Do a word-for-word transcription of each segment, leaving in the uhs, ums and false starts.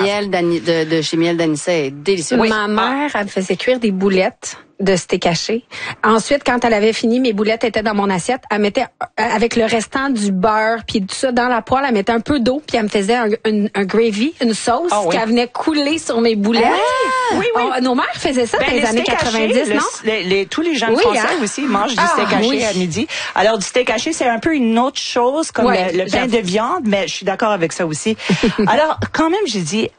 miel de, de chez Miel d'Anissa est délicieux. Oui. Ma mère, elle me faisait cuire des boulettes de steak haché. Ensuite, quand elle avait fini, mes boulettes étaient dans mon assiette. Elle mettait, avec le restant du beurre puis tout ça dans la poêle, elle mettait un peu d'eau puis elle me faisait un, un, un gravy, une sauce oh, oui. qu'elle venait couler sur mes boulettes. Ah, oui, oui. On, nos mères faisaient ça ben, dans les années quatre-vingt-dix, haché, non? Le, les, les, tous les gens oui, français hein? aussi mangent du ah, steak haché oui. à midi. Alors, du steak haché, c'est un peu une autre chose comme ouais, le, le pain de viande, mais je suis d'accord avec ça aussi. Alors, quand même, j'ai dit,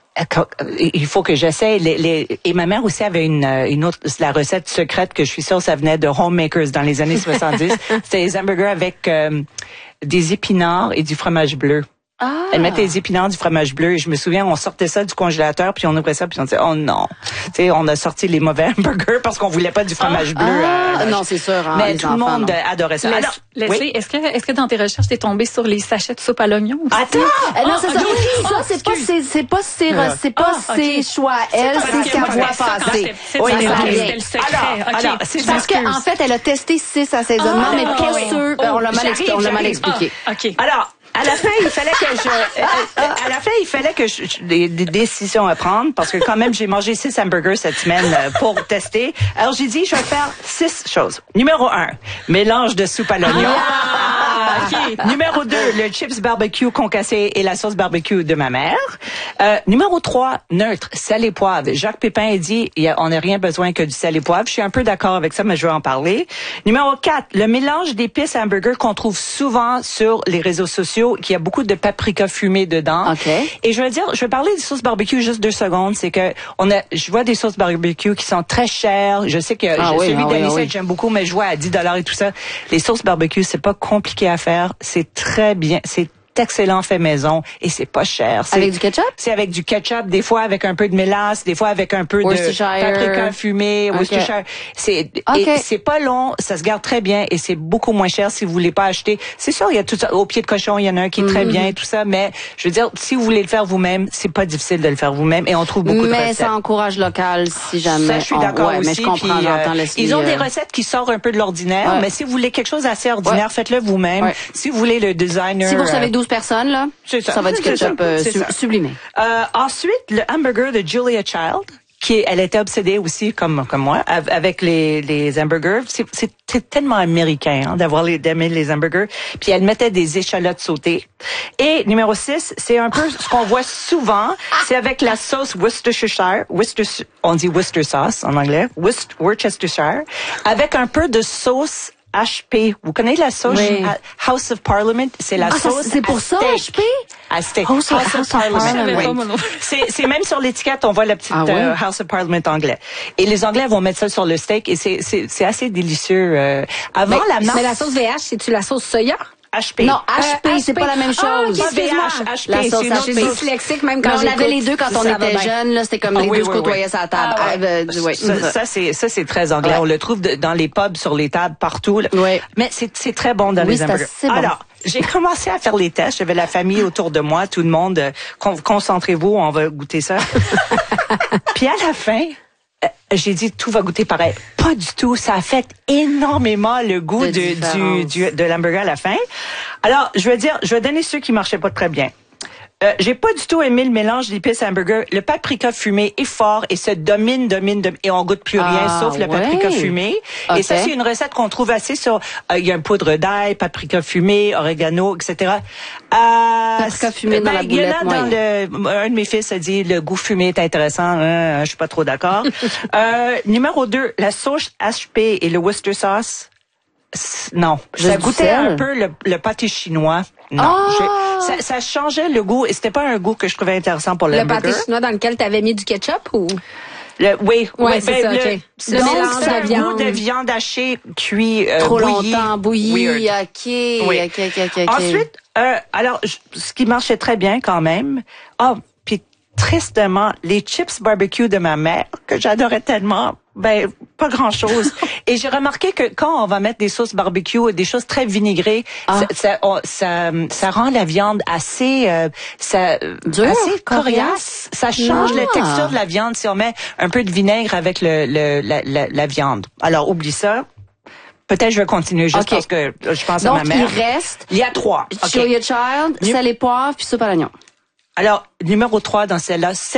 il faut que j'essaie. Les, les, et ma mère aussi avait une, une autre, la recette secrète que je suis sûre ça venait de Homemakers dans les années soixante-dix. C'était des hamburgers avec euh, des épinards et du fromage bleu. Ah. Elle mettait des épinards, du fromage bleu, et je me souviens, on sortait ça du congélateur, puis on ouvrait ça, puis on disait, oh non. Tu sais, on a sorti les mauvais hamburgers parce qu'on voulait pas du fromage ah. bleu. Ah. Euh, non, c'est sûr. Hein, mais tout enfants, le monde non. adorait ça. Alors, Leslie, oui? est-ce que, est-ce que dans tes recherches, t'es tombée sur les sachets de soupe à l'oignon aussi? Attends! Euh, non, c'est ça. Oh, ça, c'est pas ses, c'est pas ses, c'est pas oh, ses okay. choix. Elle, c'est ce qu'elle voit passer. Oui, c'était le secret. Alors, alors, c'est parce qu'en fait, elle a testé six assaisonnements, mais pas sûr. On l'a mal expliqué. OK. Alors, à la fin, il fallait que je, à la fin, il fallait que je, des, des décisions à prendre parce que quand même, j'ai mangé six hamburgers cette semaine pour tester. Alors, j'ai dit, je vais faire six choses. Numéro un, mélange de soupe à l'oignon. Ah, okay. Numéro deux, le chips barbecue concassé et la sauce barbecue de ma mère. Euh, numéro trois, neutre, sel et poivre. Jacques Pépin a dit, il y a, on n'a rien besoin que du sel et poivre. Je suis un peu d'accord avec ça, mais je vais en parler. Numéro quatre, le mélange d'épices à hamburger qu'on trouve souvent sur les réseaux sociaux, qu'il y a beaucoup de paprika fumé dedans. Okay. Et je veux dire, je vais parler des sauces barbecue juste deux secondes. C'est que on a, je vois des sauces barbecue qui sont très chères. Je sais que ah, oui, celui ah, d'Anissa, oui, oui. j'aime beaucoup, mais je vois à dix dollars et tout ça. Les sauces barbecue, c'est pas compliqué à faire. C'est très bien. C'est excellent fait maison et c'est pas cher. C'est, avec du ketchup? C'est avec du ketchup, des fois avec un peu de mélasse, des fois avec un peu de paprika fumé, okay. Worcestershire. C'est, okay. et c'est pas long, ça se garde très bien et c'est beaucoup moins cher si vous voulez pas acheter. C'est sûr, il y a tout ça. Au pied de cochon, il y en a un qui est mm-hmm. très bien et tout ça, mais je veux dire, si vous voulez le faire vous-même, c'est pas difficile de le faire vous-même et on trouve beaucoup mais de recettes. Mais ça encourage local si jamais. Ça, je suis d'accord ouais, aussi. Mais je comprends, puis, j'entends euh, ils ont des recettes qui sortent un peu de l'ordinaire, ouais. mais si vous voulez quelque chose d'assez ordinaire, ouais. faites-le vous-même. Ouais. Si vous voulez le designer. Si vous recevez douze personnes, là. C'est ça. Ça va être du ketchup euh, su- sublimé. Euh, ensuite, le hamburger de Julia Child, qui est, elle était obsédée aussi comme comme moi avec les les hamburgers. C'est, c'est, c'est tellement américain hein, d'avoir les d'aimer les hamburgers. Puis elle mettait des échalotes sautées. Et numéro six, c'est un peu ce qu'on voit souvent, c'est avec la sauce Worcestershire, Worcester, on dit Worcester sauce en anglais, Worcestershire, avec un peu de sauce H P. Vous connaissez la sauce oui. House of Parliament? C'est la ah, sauce C'est pour ça, H P? À steak. House, House of, of Parliament. Oui. C'est, c'est même sur l'étiquette, on voit la petite ah, oui? euh, House of Parliament anglais. Et les Anglais vont mettre ça sur le steak et c'est, c'est, c'est assez délicieux. Euh, avant mais, la marque. Mais la sauce V H, c'est-tu la sauce soya? H P. Non, H P, euh, c'est H P. Pas la même chose. Ah, okay, V H, H P, la sauce H P. Dyslexique, même quand on avait les deux quand on était jeunes, là, c'était comme ah, les oui, deux se oui, côtoyaient oui. sur la table. Ah, ouais. euh, oui. ça, ça, c'est, ça, c'est très anglais. Ouais. On le trouve de, dans les pubs, sur les tables, partout. Là. Oui. Mais c'est, c'est très bon dans oui, les hamburgers. Bon. Alors, j'ai commencé à faire les tests. J'avais la famille autour de moi, tout le monde. Euh, con- concentrez-vous, on va goûter ça. Puis à la fin, euh, j'ai dit tout va goûter pareil. Pas du tout. Ça affecte énormément le goût de, du, du, de l'hamburger à la fin. Alors, je veux dire, je vais donner ceux qui marchaient pas très bien. Euh, j'ai pas du tout aimé le mélange d'épices hamburger. Le paprika fumé est fort et se domine, domine, domine et on goûte plus rien ah, sauf le ouais. paprika fumé. Okay. Et ça, c'est une recette qu'on trouve assez sur. Euh, il y a un poudre d'ail, paprika fumé, oregano, et cetera. Euh, paprika fumé ben, dans la boulette. Il y en a dans le. Un de mes fils a dit le goût fumé est intéressant. Hein, je suis pas trop d'accord. euh, numéro deux, la sauce H P et le Worcester sauce. Non, ça goûtait un peu le, le pâté chinois. Non, oh! ça, ça changeait le goût et c'était pas un goût que je trouvais intéressant pour le hamburger. Le pâté chinois dans lequel tu avais mis du ketchup ou? Le, oui, ouais, oui, c'est ben, ça, le, okay. le donc, mélange c'est de viande. de viande hachée cuit euh, trop bouillie. longtemps bouillie. Weird. Ok, oui. ok, ok, ok. Ensuite, euh, alors je, ce qui marchait très bien quand même. Ah, puis tristement, les chips barbecue de ma mère que j'adorais tellement. Ben, pas grand-chose. Et j'ai remarqué que quand on va mettre des sauces barbecue et des choses très vinaigrées, ah. ça, ça, on, ça, ça rend la viande assez, euh, ça, Dur, assez coriace. Ça change ah. la texture de la viande si on met un peu de vinaigre avec le, le la, la, la viande. Alors, oublie ça. Peut-être je vais continuer juste okay. parce que je pense Donc, à ma mère. il reste. Il y a trois. Julia okay. Child, sel et poivre, puis soupe à l'oignon. Alors, numéro trois dans celle-là,